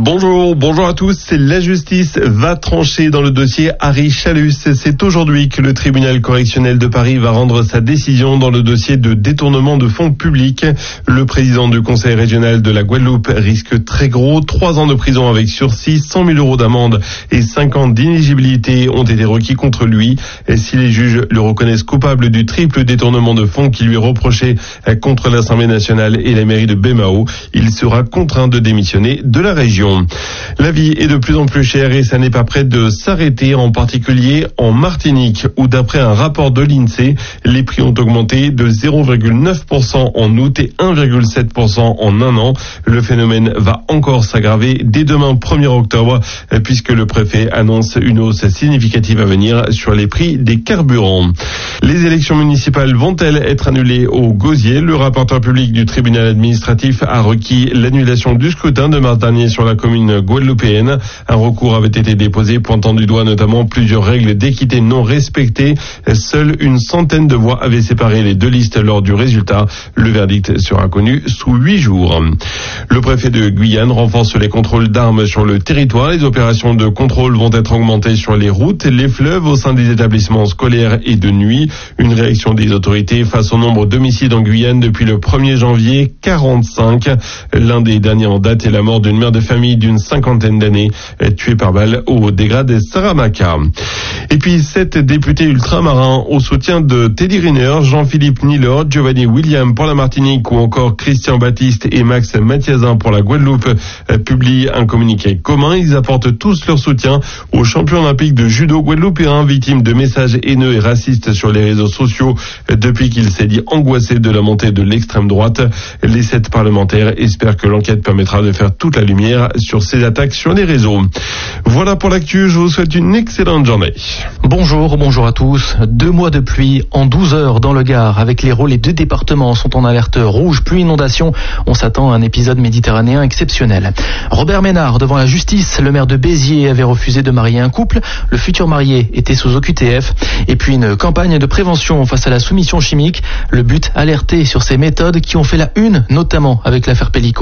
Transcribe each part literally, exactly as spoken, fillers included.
Bonjour, bonjour à tous. La justice va trancher dans le dossier Harry Chalus. C'est aujourd'hui que le tribunal correctionnel de Paris va rendre sa décision dans le dossier de détournement de fonds publics. Le président du conseil régional de la Guadeloupe risque très gros. Trois ans de prison avec sursis, cent mille euros d'amende et cinq ans d'inéligibilité ont été requis contre lui. Et si les juges le reconnaissent coupable du triple détournement de fonds qui lui est reproché contre l'Assemblée nationale et la mairie de Baie-Mahault, il sera contraint de démissionner de la région. La vie est de plus en plus chère et ça n'est pas près de s'arrêter, en particulier en Martinique, où d'après un rapport de l'INSEE, les prix ont augmenté de zéro virgule neuf pour cent en août et un virgule sept pour cent en un an. Le phénomène va encore s'aggraver dès demain premier octobre, puisque le préfet annonce une hausse significative à venir sur les prix des carburants. Les élections municipales vont-elles être annulées au Gosier? Le rapporteur public du tribunal administratif a requis l'annulation du scrutin de mars dernier sur la commune guadeloupéenne. Un recours avait été déposé pointant du doigt notamment plusieurs règles d'équité non respectées. Seule une centaine de voix avaient séparé les deux listes lors du résultat. Le verdict sera connu sous huit jours. Le préfet de Guyane renforce les contrôles d'armes sur le territoire. Les opérations de contrôle vont être augmentées sur les routes, les fleuves, au sein des établissements scolaires et de nuit. Une réaction des autorités face au nombre d'homicides en Guyane depuis le premier janvier, quarante-cinq. L'un des derniers en date est la mort d'une mère de famille d'une cinquantaine d'années, tuée par balle au dégât de Saramacca. Et puis sept députés ultramarins au soutien de Teddy Riner, Jean-Philippe Nilor, Giovanni William pour la Martinique ou encore Christian Baptiste et Max Mathiazin pour la Guadeloupe publient un communiqué commun. Ils apportent tous leur soutien au champion olympique de judo guadeloupéen, victime de messages haineux et racistes sur les réseaux sociaux depuis qu'il s'est dit angoissé de la montée de l'extrême droite. Les sept parlementaires espèrent que l'enquête permettra de faire toute la lumière sur ces attaques sur les réseaux. Voilà pour l'actu, je vous souhaite une excellente journée. Bonjour, bonjour à tous. Deux mois de pluie en douze heures dans le Gard. Avec l'Hérault, les deux départements sont en alerte rouge, pluie inondation. On s'attend à un épisode méditerranéen exceptionnel. Robert Ménard devant la justice. Le maire de Béziers avait refusé de marier un couple. Le futur marié était sous O Q T F. Et puis une campagne de prévention face à la soumission chimique. Le but, alerter sur ces méthodes qui ont fait la une, notamment avec l'affaire Pellico.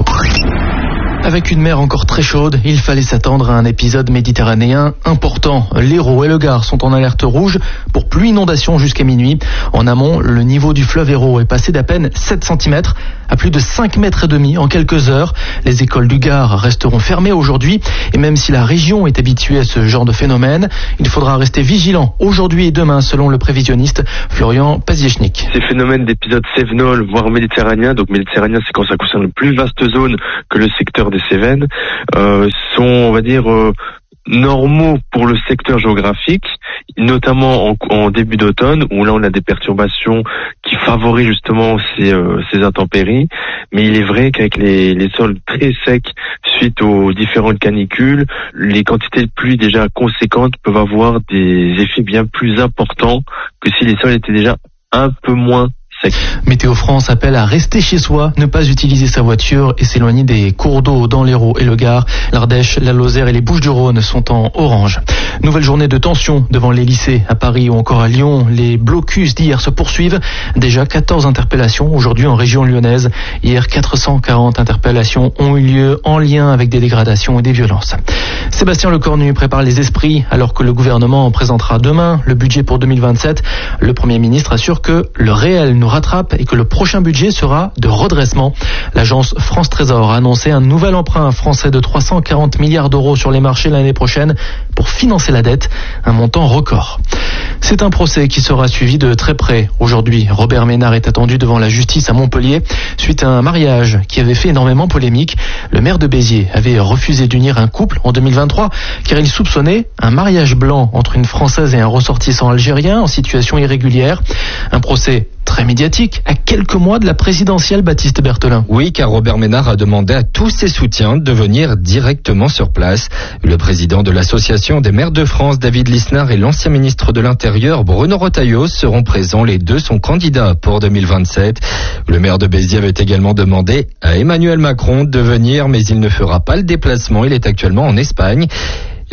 Avec une mer encore très chaude, il fallait s'attendre à un épisode méditerranéen important. L'Hérault et le Gard sont en alerte rouge pour pluie inondation jusqu'à minuit. En amont, le niveau du fleuve Hérault est passé d'à peine sept centimètres à plus de cinq mètres et demi en quelques heures. Les écoles du Gard resteront fermées aujourd'hui et même si la région est habituée à ce genre de phénomène, il faudra rester vigilant aujourd'hui et demain selon le prévisionniste Florian Paziechnik. Ces phénomènes d'épisodes cévenols, voire méditerranéens, donc méditerranéen c'est quand ça concerne une plus vaste zone que le secteur des Cévennes, euh, sont, on va dire, euh, normaux pour le secteur géographique, notamment en, en début d'automne, où là on a des perturbations qui favorisent justement ces, euh, ces intempéries. Mais il est vrai qu'avec les, les sols très secs suite aux différentes canicules, les quantités de pluie déjà conséquentes peuvent avoir des effets bien plus importants que si les sols étaient déjà un peu moins sec. Météo France appelle à rester chez soi, ne pas utiliser sa voiture et s'éloigner des cours d'eau dans l'Hérault et le Gard. L'Ardèche, la Lozère et les Bouches-du-Rhône sont en orange. Nouvelle journée de tension devant les lycées à Paris ou encore à Lyon. Les blocus d'hier se poursuivent. Déjà quatorze interpellations aujourd'hui en région lyonnaise. Hier, quatre cent quarante interpellations ont eu lieu en lien avec des dégradations et des violences. Sébastien Lecornu prépare les esprits alors que le gouvernement présentera demain le budget pour deux mille vingt-sept. Le Premier ministre assure que le réel nous rattrape et que le prochain budget sera de redressement. L'agence France Trésor a annoncé un nouvel emprunt français de trois cent quarante milliards d'euros sur les marchés l'année prochaine pour financer la dette, un montant record. C'est un procès qui sera suivi de très près. Aujourd'hui, Robert Ménard est attendu devant la justice à Montpellier suite à un mariage qui avait fait énormément polémique. Le maire de Béziers avait refusé d'unir un couple en deux mille vingt-trois car il soupçonnait un mariage blanc entre une Française et un ressortissant algérien en situation irrégulière. Un procès très médiatique, à quelques mois de la présidentielle, Baptiste Berthelin. Oui, car Robert Ménard a demandé à tous ses soutiens de venir directement sur place. Le président de l'association des maires de France, David Lisnard, et l'ancien ministre de l'Intérieur, Bruno Retailleau, seront présents. Les deux sont candidats pour deux mille vingt-sept. Le maire de Béziers avait également demandé à Emmanuel Macron de venir, mais il ne fera pas le déplacement. Il est actuellement en Espagne. Il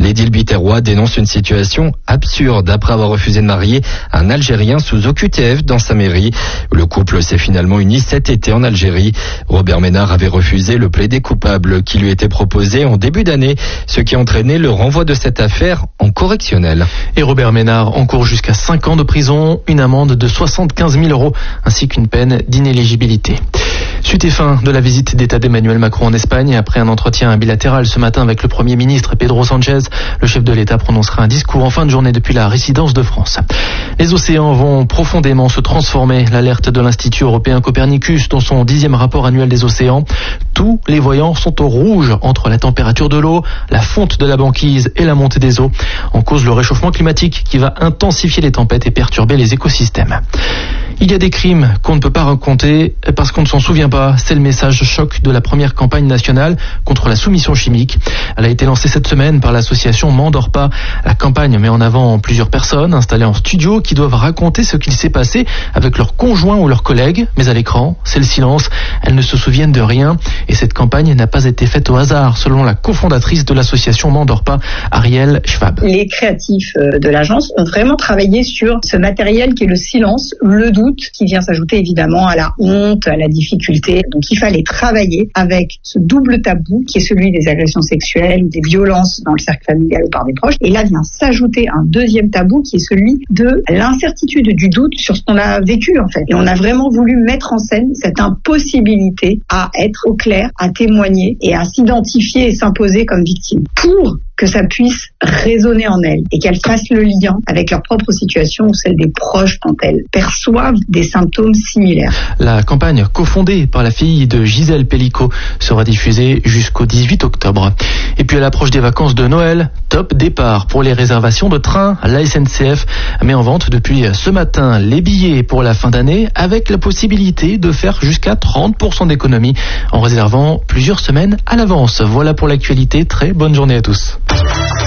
L'édile biterrois dénonce une situation absurde après avoir refusé de marier un Algérien sous O Q T F dans sa mairie. Le couple s'est finalement uni cet été en Algérie. Robert Ménard avait refusé le plaidé coupable qui lui était proposé en début d'année, ce qui a entraîné le renvoi de cette affaire en correctionnel. Et Robert Ménard encourt jusqu'à cinq ans de prison, une amende de soixante-quinze mille euros ainsi qu'une peine d'inéligibilité. Suite et fin de la visite d'État d'Emmanuel Macron en Espagne. Après un entretien bilatéral ce matin avec le Premier ministre Pedro Sánchez, le chef de l'État prononcera un discours en fin de journée depuis la résidence de France. Les océans vont profondément se transformer. L'alerte de l'Institut européen Copernicus dans son dixième rapport annuel des océans. Tous les voyants sont au rouge entre la température de l'eau, la fonte de la banquise et la montée des eaux. En cause le réchauffement climatique qui va intensifier les tempêtes et perturber les écosystèmes. Il y a des crimes qu'on ne peut pas raconter parce qu'on ne s'en souvient pas. C'est le message choc de la première campagne nationale contre la soumission chimique. Elle a été lancée cette semaine par l'association M'endors pas. La campagne met en avant plusieurs personnes installées en studio qui doivent raconter ce qu'il s'est passé avec leur conjoint ou leurs collègues. Mais à l'écran, c'est le silence. Elles ne se souviennent de rien. Et cette campagne n'a pas été faite au hasard, selon la cofondatrice de l'association M'endors pas, Ariel Schwab. Les créatifs de l'agence ont vraiment travaillé sur ce matériel qui est le silence, le doute, qui vient s'ajouter évidemment à la honte, à la difficulté. Donc il fallait travailler avec ce double tabou qui est celui des agressions sexuelles ou des violences dans le cercle familial ou par des proches. Et là vient s'ajouter un deuxième tabou qui est celui de l'incertitude, du doute sur ce qu'on a vécu en fait. Et on a vraiment voulu mettre en scène cette impossibilité à être au clair, à témoigner et à s'identifier et s'imposer comme victime. Pour que ça puisse résonner en elles et qu'elles fassent le lien avec leur propre situation ou celle des proches quand elles perçoivent des symptômes similaires. La campagne cofondée par la fille de Gisèle Pellicot sera diffusée jusqu'au dix-huit octobre. Et puis à l'approche des vacances de Noël, top départ pour les réservations de train. La S N C F met en vente depuis ce matin les billets pour la fin d'année avec la possibilité de faire jusqu'à trente pour cent d'économie en réservant plusieurs semaines à l'avance. Voilà pour l'actualité. Très bonne journée à tous.